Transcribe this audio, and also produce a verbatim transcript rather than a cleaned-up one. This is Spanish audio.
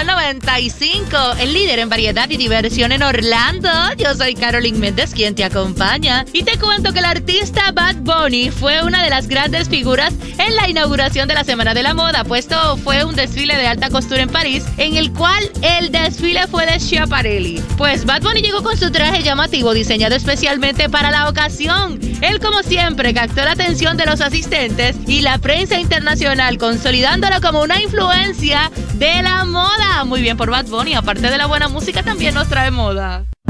Sol noventa y cinco, el líder en variedad y diversión en Orlando. Yo soy Carolyn Méndez, quien te acompaña. Y te cuento que el artista Bad Bunny fue una de las grandes figuras en la inauguración de la Semana de la Moda, puesto fue un desfile de alta costura en París, en el cual el desfile fue de Schiaparelli. Pues Bad Bunny llegó con su traje llamativo, diseñado especialmente para la ocasión. Él, como siempre, captó la atención de los asistentes y la prensa internacional, consolidándolo como una influencia de la moda. Muy bien por Bad Bunny, aparte de la buena música, también nos trae moda.